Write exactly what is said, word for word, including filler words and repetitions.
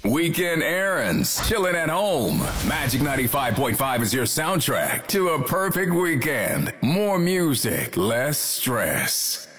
Weekend errands, chilling at home. Magic ninety-five point five is your soundtrack to a perfect weekend. More music, less stress.